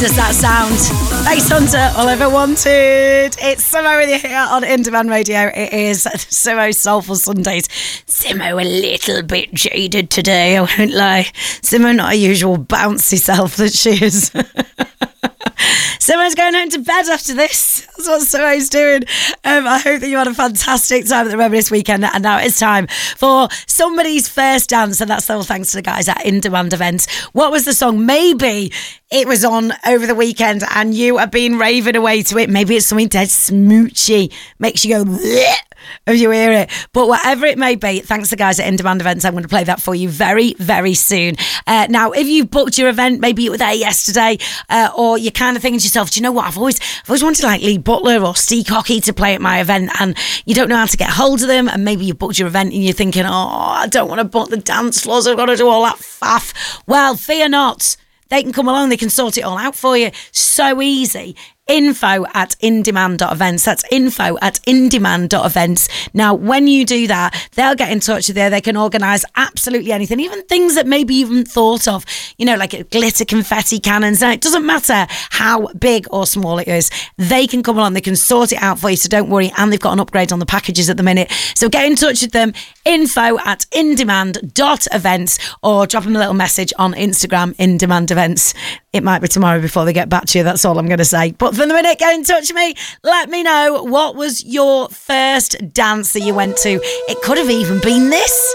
Does that sound? Bass Hunter, all over Wanted. It's Simo with you here on In Demand Radio. It is Simo's Soulful Sundays. Simo a little bit jaded today, I won't lie. Simo not a usual bouncy self that she is. Simo's going home to bed after this. That's what Simo's doing. I hope that you had a fantastic time at the Reminisce weekend. And now it's time for somebody's first dance. And that's all thanks to the guys at In Demand Events. What was the song? Maybe it was on over the weekend and you have been raving away to it. Maybe it's something dead smoochy. Makes you go bleh if you hear it. But whatever it may be, thanks to the guys at In Demand Events. I'm going to play that for you very, very soon. Now, if you've booked your event, maybe you were there yesterday, or you're kind of thinking to yourself, do you know what? I've always wanted like Lee Butler or Steve Hockey to play at my event, and you don't know how to get hold of them, and maybe you booked your event and you're thinking, oh, I don't want to book the dance floors, I've got to do all that faff. Well, fear not. They can come along, they can sort it all out for you. So easy. info@indemand.events. That's info@indemand.events. Now, when you do that, they'll get in touch with you. They can organise absolutely anything, even things that maybe you haven't thought of, you know, like glitter confetti cannons. Now, it doesn't matter how big or small it is. They can come along, they can sort it out for you, so don't worry. And they've got an upgrade on the packages at the minute. So get in touch with them, info@indemand.events, or drop them a little message on Instagram, In Demand Events. It might be tomorrow before they get back to you. That's all I'm going to say. But for the minute, get in touch with me. Let me know, what was your first dance that you went to? It could have even been this.